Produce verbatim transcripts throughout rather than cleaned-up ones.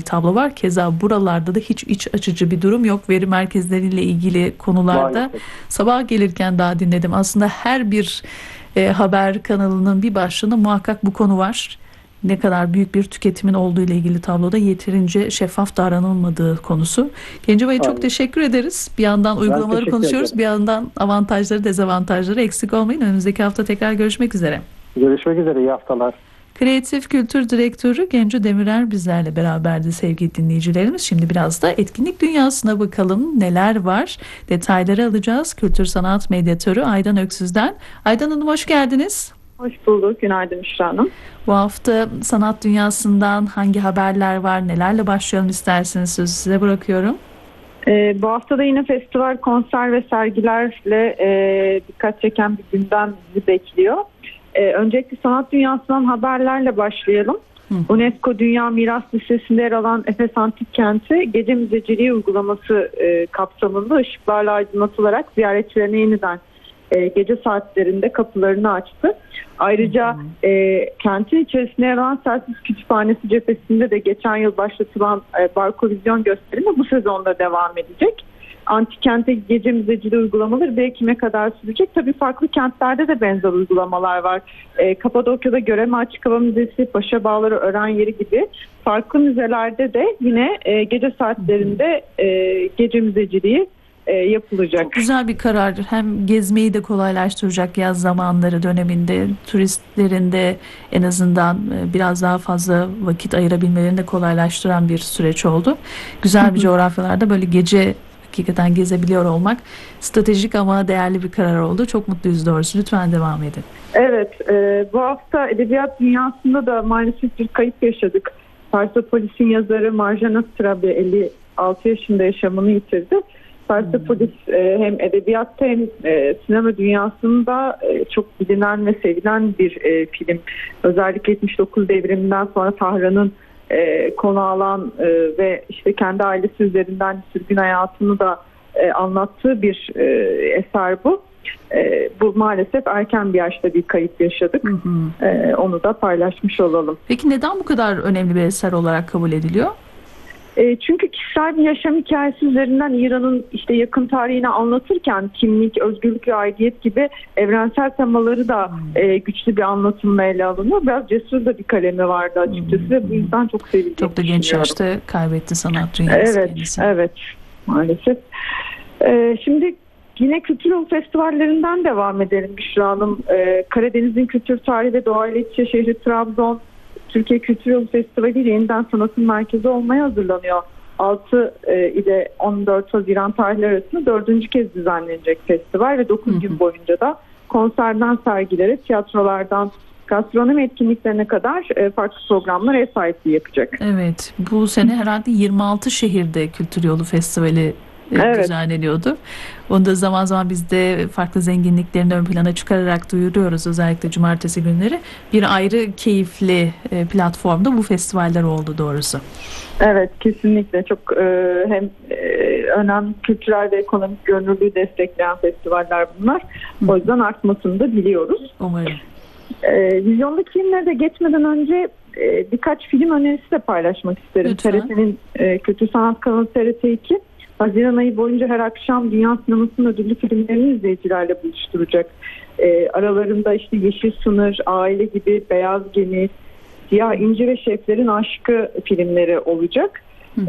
tablo var. Keza buralarda da hiç iç açıcı bir durum yok. Veri merkezleriyle ilgili konularda Maalesef. sabah gelirken daha dinledim. Aslında her bir e, haber kanalının bir başlığında muhakkak bu konu var. Ne kadar büyük bir tüketimin olduğu ile ilgili tabloda yeterince şeffaf davranılmadığı konusu. Gencebay, çok Aynen. teşekkür ederiz. Bir yandan uygulamaları teşekkür konuşuyoruz. ederim. Bir yandan avantajları, dezavantajları, eksik olmayın. Önümüzdeki hafta tekrar görüşmek üzere. Görüşmek üzere. İyi haftalar. Kreatif Kültür Direktörü Genco Demirer bizlerle beraberdi sevgili dinleyicilerimiz. Şimdi biraz da etkinlik dünyasına bakalım, neler var. Detayları alacağız. Kültür Sanat Medyatörü Aydan Öksüz'den. Aydan Hanım, hoş geldiniz. Hoş bulduk. Günaydın Müşra Hanım. Bu hafta sanat dünyasından hangi haberler var, nelerle başlayalım isterseniz sözü size bırakıyorum. Ee, bu hafta da yine festival, konser ve sergilerle e, dikkat çeken bir gündem bizi bekliyor. Ee, öncelikle sanat dünyasından haberlerle başlayalım. Hı. UNESCO Dünya Miras Listesi'nde yer alan Efes Antik Kenti gece müzeciliği uygulaması e, kapsamında ışıklarla aydınlatılarak ziyaretçilerine yeniden e, gece saatlerinde kapılarını açtı. Ayrıca e, kentin içerisinde yer alan Celsius Kütüphanesi cephesinde de geçen yıl başlatılan e, Barkovizyon gösterimi bu sezonda devam edecek. Antik kente gece müzeciliği uygulamaları bir Ekim'e kadar sürecek. Tabii farklı kentlerde de benzer uygulamalar var. E, Kapadokya'da Göreme Açık Hava Müzesi, Paşa Bağları Ören Yeri gibi farklı müzelerde de yine e, gece saatlerinde e, gece müzeciliği e, yapılacak. Çok güzel bir karar. Hem gezmeyi de kolaylaştıracak yaz zamanları döneminde. Turistlerin de en azından biraz daha fazla vakit ayırabilmelerini de kolaylaştıran bir süreç oldu. Güzel bir coğrafyalarda böyle gece hakikaten gezebiliyor olmak stratejik ama değerli bir karar oldu. Çok mutluyuz doğrusu. Lütfen devam edin. Evet, e, bu hafta edebiyat dünyasında da maalesef bir kayıp yaşadık. Persepolis'in yazarı Marjana Strabi elli altı yaşında yaşamını yitirdi. Persepolis hmm. e, hem edebiyatta hem e, sinema dünyasında e, çok bilinen ve sevilen bir e, film. Özellikle yetmiş dokuz devriminden sonra Tahran'ın e, konu alan e, ve işte kendi ailesi üzerinden sürgün hayatını da e, anlattığı bir e, eser bu. E, bu maalesef erken bir yaşta bir kayıp yaşadık. Hı hı. E, onu da paylaşmış olalım. Peki neden bu kadar önemli bir eser olarak kabul ediliyor? E, çünkü kişisel bir yaşam hikayesi üzerinden İran'ın işte yakın tarihini anlatırken kimlik, özgürlük ve aidiyet gibi evrensel temaları da hmm. e, güçlü bir anlatımla ele alınıyor. Biraz cesur da bir kalemi vardı açıkçası hmm. ve bu yüzden çok sevildiğini Çok da genç yaşta kaybetti sanat dünyası evet, kendisi. Evet, maalesef. E, şimdi yine kültür yolu festivallerinden devam edelim Büşra Hanım. E, Karadeniz'in kültür tarihi ve doğayla iç içe şehri Trabzon, Türkiye Kültür Yolu Festivali yeniden sanatın merkezi olmaya hazırlanıyor. altı ile on dört Haziran tarihleri arasında dördüncü kez düzenlenecek festival ve dokuz hı hı. gün boyunca da konserden sergilere, tiyatrolardan gastronomi etkinliklerine kadar farklı programlar ev sahipliği yapacak. Evet, bu sene herhalde yirmi altı şehirde Kültür Yolu Festivali evet. düzenleniyordu. Onu da zaman zaman biz de farklı zenginliklerini ön plana çıkararak duyuruyoruz. Özellikle cumartesi günleri. Bir ayrı keyifli platformda bu festivaller oldu doğrusu. Evet, kesinlikle. Çok e, hem e, önemli kültürel ve ekonomik görünürlüğü destekleyen festivaller bunlar. Hı. O yüzden artmasını da biliyoruz. Umarım. E, vizyondaki filmlere de geçmeden önce e, birkaç film önerisi de paylaşmak isterim. T R T'nin e, Kültür Sanat kanalı T R T iki Haziran ayı boyunca her akşam Dünya Sineması'nın ödüllü filmlerini izleyicilerle buluşturacak. E, aralarında işte Yeşil Sınır, Aile gibi, Beyaz Gemi, Siyah İnci ve Şeflerin Aşkı filmleri olacak.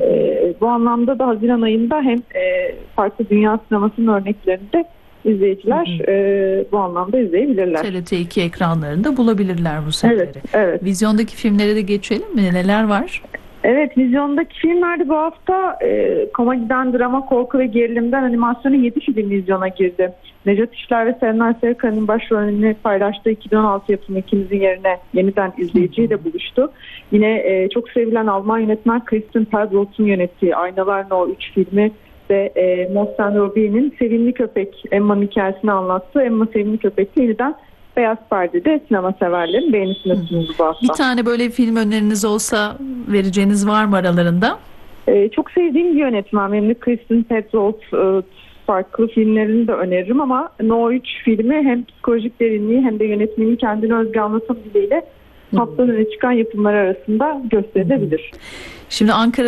E, bu anlamda da Haziran ayında hem e, farklı dünya sinemasının örneklerini de izleyiciler hı hı. E, bu anlamda izleyebilirler. T R T iki ekranlarında bulabilirler bu serileri. Evet, evet. Vizyondaki filmlere de geçelim mi? Neler var? Evet, vizyondaki filmlerde bu hafta e, komediden drama, korku ve gerilimden animasyona yedi film vizyona girdi. Nejat İşler ve Serenay Sarıkaya'nın başrolünü paylaştığı iki bin on altı yapımı İkimizin Yerine yeniden izleyiciyle buluştu. Yine e, çok sevilen Alman yönetmen Kristin Pedroth'un yönettiği Aynalar No üç filmi ve e, Mohsen Robi'nin Sevimli Köpek, Emma'nın hikayesini anlattığı Emma Sevimli Köpek'te yeniden Beyaz Perde'de sinema severlerin beğenisine sunuldu bu hafta. Bir tane böyle film öneriniz olsa vereceğiniz var mı aralarında? Ee, çok sevdiğim bir yönetmen. Benim de Kristin Pedroth e, farklı filmlerini de öneririm ama No üç filmi hem psikolojik derinliği hem de yönetmenin kendine özgü anlatım diliyle haftanın öne çıkan yapımlar arasında gösterilebilir. Şimdi Ankara